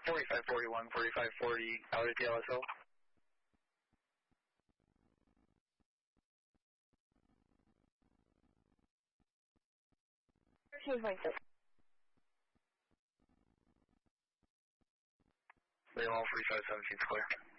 4541, 4540, out at the LSO. Lima 4517 square.